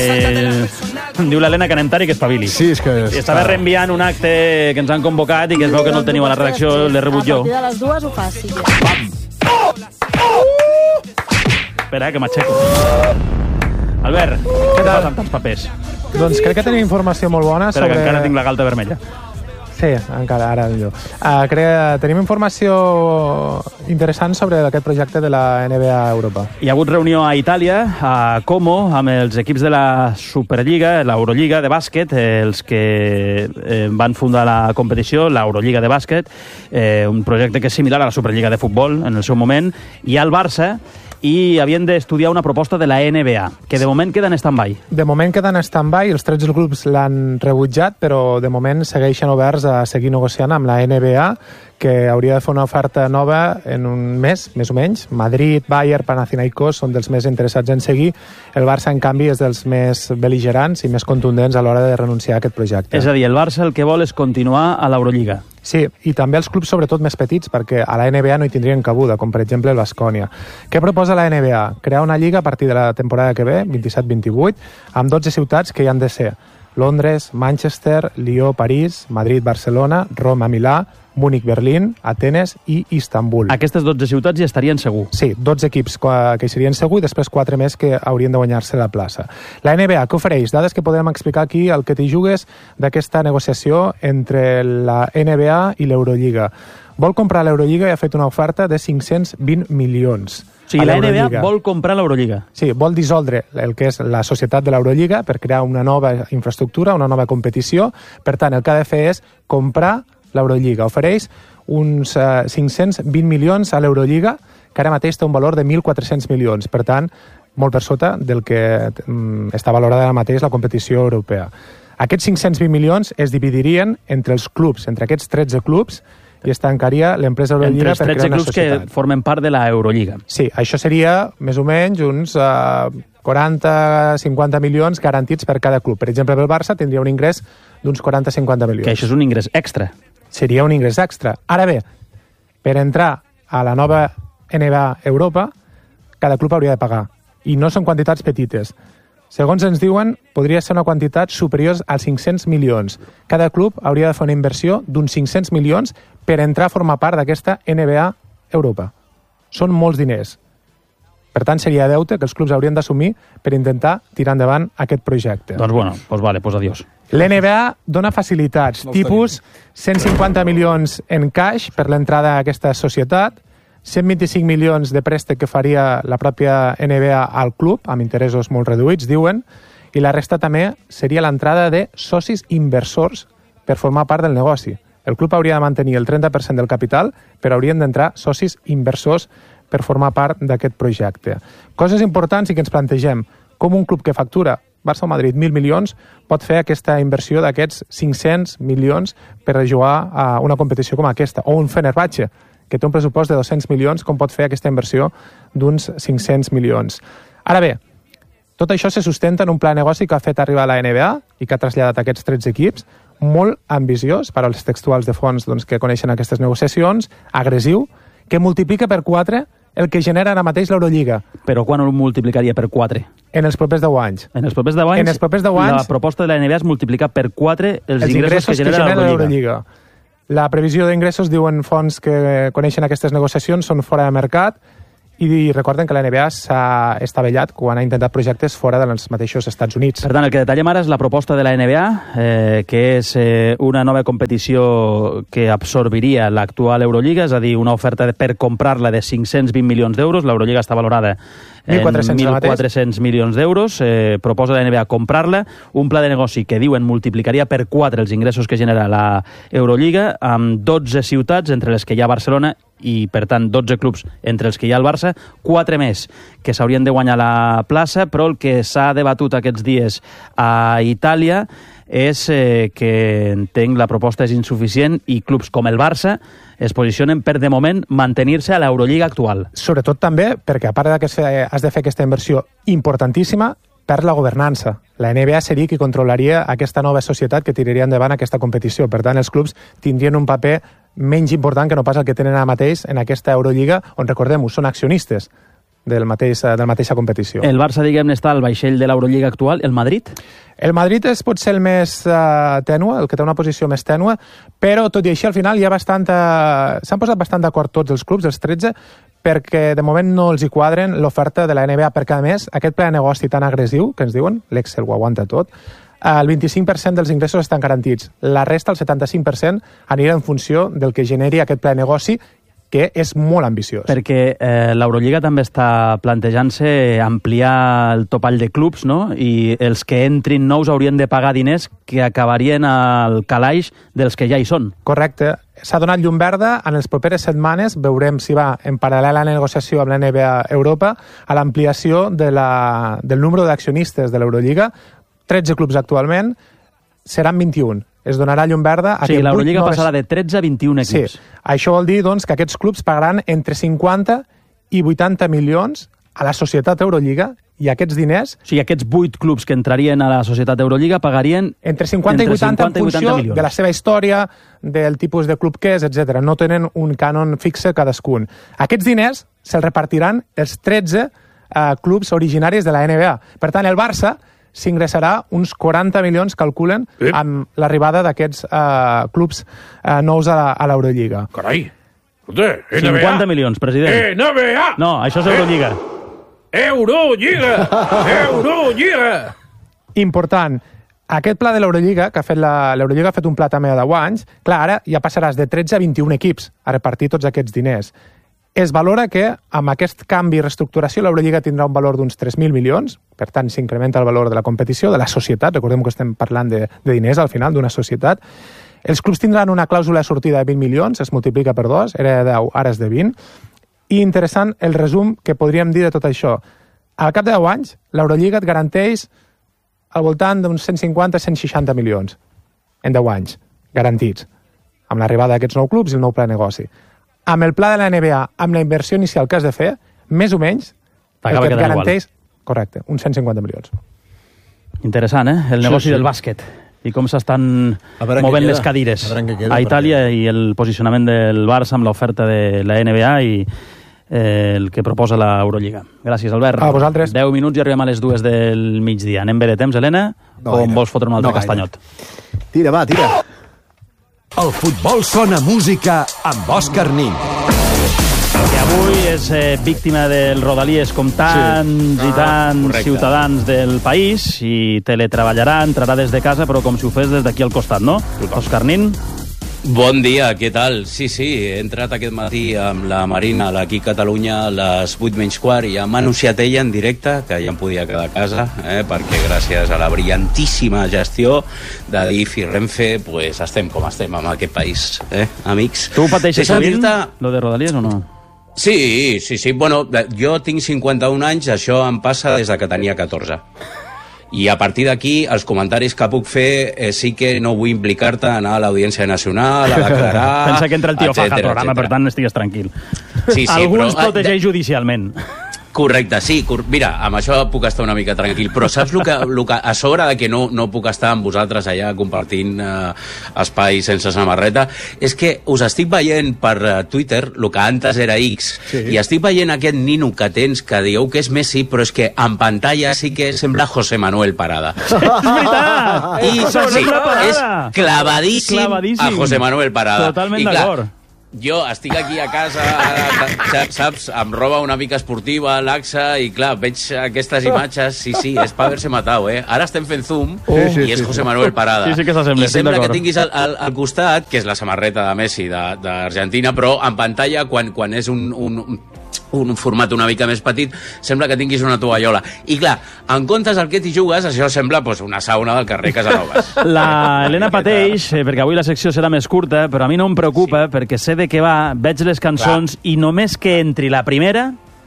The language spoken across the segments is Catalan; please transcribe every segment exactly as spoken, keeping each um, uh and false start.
Eh, diu l'Helena que anem tard i que espavili. Sí, és que... I estava reenviant un acte que ens han convocat i que es veu que no el teniu a la redacció, l'he rebut jo. A partir de les dues ho faci. Espera, que m'aixeco. Albert, què tal amb tants papers? Doncs crec que tenim informació molt bona Espera, sobre... que encara tinc la galta vermella. Sí, encara, ara millor. Uh, crec, tenim informació interessant sobre aquest projecte de la N B A Europa. Hi ha hagut reunió a Itàlia, a Como, amb els equips de la Superliga, l'Eurolliga de bàsquet, eh, els que eh, van fundar la competició, l'Eurolliga de bàsquet, eh, un projecte que és similar a la Superliga de futbol en el seu moment. Hi ha el Barça, i havien d'estudiar una proposta de la N B A, que de moment queda en stand-by. De moment queda en stand-by, els tretze grups l'han rebutjat, però de moment segueixen oberts a seguir negociant amb la N B A, que hauria de fer una oferta nova en un mes, més o menys. Madrid, Bayern, Panathinaikos són dels més interessats en seguir. El Barça, en canvi, és dels més bel·ligerants i més contundents a l'hora de renunciar a aquest projecte. És a dir, el Barça el que vol és continuar a l'Eurolliga. Sí, i també els clubs sobretot més petits, perquè a la N B A no hi tindrien cabuda, com per exemple el Baskonia. Què proposa la N B A? Crear una lliga a partir de la temporada que ve, vint-i-set vint-i-vuit, amb dotze ciutats que hi han de ser Londres, Manchester, Lió, París, Madrid, Barcelona, Roma, Milà, Múnich, Berlín, Atenes i Istanbul. Aquestes dotze ciutats hi estarien segur. Sí, dotze equips que hi serien segur i després quatre més que haurien de guanyar-se la plaça. La N B A, què ofereix? Dades que podem explicar aquí, el que t'hi jugues d'aquesta negociació entre la N B A i l'Eurolliga. Vol comprar l'Eurolliga i ha fet una oferta de cinc-cents vint milions. O sigui, la N B A vol comprar l'Eurolliga. Sí, vol dissoldre el que és la societat de l'Eurolliga per crear una nova infraestructura, una nova competició. Per tant, el que ha de fer és comprar l'Eurolliga. Ofereix uns uh, cinc-cents vint milions a l'Eurolliga, que ara mateix té un valor de mil quatre-cents milions. Per tant, molt per sota del que um, està valorada ara mateix la competició europea. Aquests cinc-cents vint milions es dividirien entre els clubs, entre aquests tretze clubs, i es tancaria l'empresa Eurolliga per crear una societat. Entre els tretze clubs que formen part de l'Eurolliga. Sí, això seria més o menys uns uh, quaranta a cinquanta milions garantits per cada club. Per exemple, el Barça tindria un ingrés d'uns quaranta a cinquanta milions. Que això és un ingrés extra. Seria un ingrés extra. Ara bé, per entrar a la nova N B A Europa, cada club hauria de pagar. I no són quantitats petites. Segons ens diuen, podria ser una quantitat superior als cinc-cents milions. Cada club hauria de fer una inversió d'uns cinc-cents milions per entrar a formar part d'aquesta N B A Europa. Són molts diners. Per tant, seria deute que els clubs haurien d'assumir per intentar tirar endavant aquest projecte. Doncs bueno, doncs vale, doncs adiós. L'N B A dona facilitats, no tipus cent cinquanta milions en cash per l'entrada a aquesta societat, cent vint-i-cinc milions de préstec que faria la pròpia N B A al club, amb interessos molt reduïts, diuen, i la resta també seria l'entrada de socis inversors per formar part del negoci. El club hauria de mantenir el trenta per cent del capital, però haurien d'entrar socis inversors per formar part d'aquest projecte. Coses importants i que ens plantegem, com un club que factura Barça o Madrid mil milions pot fer aquesta inversió d'aquests cinc-cents milions per jugar a una competició com aquesta, o un Fenerbahçe, que té un pressupost de dos-cents milions, com pot fer aquesta inversió d'uns cinc-cents milions. Ara bé, tot això se sustenta en un pla de negoci que ha fet arribar a la N B A i que ha traslladat a aquests tretze equips, molt ambiciós, paraules textuals de fons doncs, que coneixen aquestes negociacions, agressiu, que multiplica per quatre el que genera ara mateix l'Eurolliga. Però quan ho multiplicaria per quatre? En els propers deu anys. En els propers deu anys, en els propers deu anys la proposta de la N B A és multiplicar per quatre els, els ingressos, ingressos que genera, genera l'Eurolliga. La previsió d'ingressos, diuen fonts que coneixen aquestes negociacions, són fora de mercat, i recorden que la N B A s'ha estavellat quan ha intentat projectes fora dels mateixos Estats Units. Per tant, el que detallem ara és la proposta de la N B A, eh, que és eh, una nova competició que absorbiria l'actual Eurolliga, és a dir, una oferta per comprar-la de cinc-cents vint milions d'euros. L'Eurolliga està valorada en mil quatre-cents milions d'euros. Eh, proposa la N B A comprar-la, un pla de negoci que diuen multiplicaria per quatre els ingressos que genera la Eurolliga, amb dotze ciutats, entre les que hi ha Barcelona, i per tant dotze clubs entre els que hi ha el Barça, quatre més que s'haurien de guanyar la plaça, però el que s'ha debatut aquests dies a Itàlia és eh, que entenc la proposta és insuficient i clubs com el Barça es posicionen per, de moment, mantenir-se a l'Eurolliga actual. Sobretot també perquè, a part que has de fer aquesta inversió importantíssima, per la governança. La N B A seria qui controlaria aquesta nova societat que tiraria endavant aquesta competició. Per tant, els clubs tindrien un paper menys important que no pas el que tenen ara mateix en aquesta Eurolliga, on, recordem-ho, són accionistes. del mateix, de la mateixa competició. El Barça, diguem-ne, està al vaixell de l'Eurolliga actual. El Madrid? El Madrid és potser el més uh, tènue, el que té una posició més tènue, però tot i així al final hi ha bastanta... s'han posat bastant d'acord tots els clubs, els tretze, perquè de moment no els hi quadren l'oferta de la N B A, perquè a més aquest pla de negoci tan agressiu, que ens diuen, l'Excel ho aguanta tot, el vint-i-cinc per cent dels ingressos estan garantits. La resta, el setanta-cinc per cent, anirà en funció del que generi aquest pla de negoci, que és molt ambiciós. Perquè eh, l'Eurolliga també està plantejant-se ampliar el topall de clubs, no? I els que entrin nous haurien de pagar diners que acabarien al calaix dels que ja hi són. Correcte. S'ha donat llum verda. En les properes setmanes veurem si va en paral·lel a la negociació amb la N B A Europa a l'ampliació de la, del número d'accionistes de l'Eurolliga. tretze clubs actualment, seran vint-i-un. Es donarà llum verda a sí, que l'Eurolliga noves... passarà de tretze a vint-i-un equips. Sí. Això vol dir doncs, que aquests clubs pagaran entre cinquanta i vuitanta milions a la societat Eurolliga, i aquests diners... O sigui, aquests vuit clubs que entrarien a la societat Eurolliga pagarien... Entre cinquanta entre i vuitanta cinquanta en funció milions. de la seva història, del tipus de club que és, etcètera. No tenen un cànon fixe cadascun. Aquests diners se'ls repartiran els tretze eh, clubs originaris de la N B A. Per tant, el Barça s'ingressarà uns quaranta milions, calculen, eh? amb l'arribada d'aquests eh, clubs eh, nous a, a l'Eurolliga. Carai! Escolta, N B A! cinquanta milions, president. N B A! No, això és Eurolliga. Eurolliga! Eurolliga! Important. Aquest pla de l'Eurolliga, que ha fet la, l'Eurolliga ha fet un pla també a deu anys, clar, ara ja passaràs de tretze a vint-i-un equips a repartir tots aquests diners. Es valora que amb aquest canvi i reestructuració l'Eurolliga tindrà un valor d'uns tres mil milions, per tant s'incrementa el valor de la competició, de la societat, recordem que estem parlant de, de diners al final, d'una societat. Els clubs tindran una clàusula de sortida de vint milions, es multiplica per dos, era de deu, ara és de vint, i interessant el resum que podríem dir de tot això. Al cap de deu anys, l'Eurolliga et garanteix al voltant d'uns cent cinquanta a cent seixanta milions, en deu anys, garantits, amb l'arribada d'aquests nou clubs i el nou pla de negoci. Amb el pla de la N B A, amb la inversió inicial que has de fer, més o menys, el que et garanteix... Igual. Correcte, uns cent cinquanta milions. Interessant, eh? El negoci sí, sí. del bàsquet. I com s'estan movent les cadires a, queda, a Itàlia perquè... i el posicionament del Barça amb l'oferta de la N B A i eh, el que proposa l'Eurolliga. Gràcies, Albert. A vosaltres. deu minuts i arribem a les dues del migdia. Anem bé de temps, Helena? No, o em vols fotre un altre no, castanyot? Tira, va, tira. El futbol sona música amb Òscar Nin. Que avui és eh, víctima del Rodalies com tants sí. ah, i tants correcte. ciutadans del país i teletreballarà, entrarà des de casa però com si ho fes des d'aquí al costat, no? Òscar Nin. Bon dia, què tal? Sí, sí, he entrat aquest matí amb la Marina aquí a Catalunya a les vuit menys quart i ja m'ha anunciat ella en directe que ja em podia quedar a casa, eh, perquè gràcies a la brillantíssima gestió de D I F i Renfe pues, estem com estem en aquest país, eh, amics. Tu pateixes sovint lo de Rodalies o no? Sí, sí, sí. Bueno, jo tinc cinquanta-un anys, això em passa des de que tenia catorze. I a partir d'aquí, els comentaris que puc fer eh, sí que no vull implicar-te a anar a l'Audiència Nacional, a declarar... Pensa que entra el tio Faja al programa, per tant estigues tranquil. Sí, sí, Algú però... ens protegeix judicialment. Correcte, sí. Cor... Mira, amb això puc estar una mica tranquil, però saps el que, el que a sobre de que no, no puc estar amb vosaltres allà compartint eh, espai sense samarreta, és que us estic veient per uh, Twitter, el que antes era X, sí. i estic veient aquest nino que tens que dieu que és Messi, però és que en pantalla sí que sembla José Manuel Parada. És veritat! I sí, és clavadíssim, clavadíssim a José Manuel Parada. Totalment d'acord. Jo estic aquí a casa, saps, amb roba una mica esportiva, laxa, i clar, veig aquestes imatges, sí, sí, és per haver-se matat, eh? Ara estem fent zoom, oh, sí, i és José Manuel Parada. Sí, sí que s'assembla, I sembla que tinguis al, al, al costat, que és la samarreta de Messi d'Argentina, però en pantalla, quan, quan és un, un, un format una mica més petit, sembla que tinguis una tovallola. I clar, en comptes del que t'hi jugues, això sembla pues, una sauna del carrer Casanovas. La Helena pateix, eh, perquè avui la secció serà més curta, però a mi no em preocupa, sí. perquè sé de què va, veig les cançons, clar. I només que entri la primera,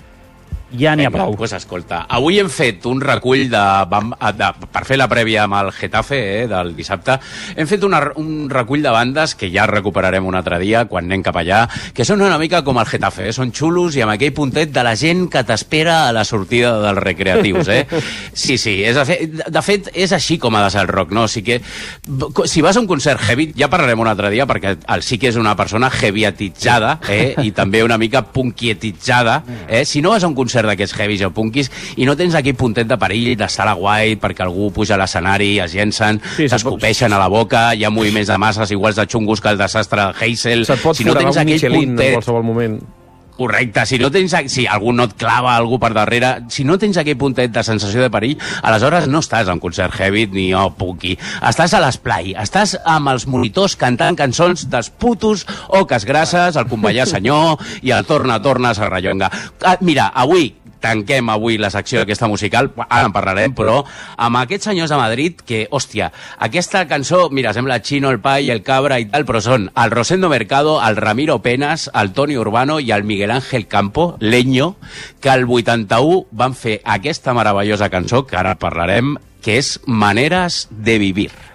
ja n'hi ha prou. Pues escolta, avui hem fet un recull de, de, per fer la prèvia amb el Getafe eh, del dissabte, hem fet una, un recull de bandes que ja recuperarem un altre dia quan anem cap allà, que són una mica com el Getafe, eh? Són xulos i amb aquell puntet de la gent que t'espera a la sortida dels recreatius, eh? Sí, sí, és de, fet, de fet és així com ha de ser el rock, no? O sigui que si vas a un concert heavy, ja parlarem un altre dia perquè el sí que és una persona heavyatitzada, eh? I també una mica punkietitzada, eh? Si no vas a un concert concert d'aquests heavies o punkis, i no tens aquell puntet de perill d'estar a la guai perquè algú puja a l'escenari, es llencen, Sí, s'escopeixen a la boca, hi ha moviments de masses iguals de xungos que el desastre de Heysel. Se't pot Si no foradar tens un aquell Michelin en puntet... qualsevol moment. Correcte, si no tens, si algú no et clava algú per darrere, si no tens aquell puntet de sensació de perill, aleshores no estàs en concert heavy ni oh, punky. Estàs a l'esplai, estàs amb els monitors cantant cançons dels putos oques grasses, el convallar senyor i el torna, torna, Serrallonga. Ah, mira, avui tanquem avui la secció d'aquesta musical, ara en parlarem, però amb aquests senyors de Madrid que, hòstia, aquesta cançó, mira, sembla Chino, el Pai, el Cabra i tal, però són el Rosendo Mercado, el Ramiro Penas, el Toni Urbano i el Miguel Ángel Campo, Leño, que el vuitanta-u van fer aquesta meravellosa cançó, que ara parlarem, que és Maneres de Vivir.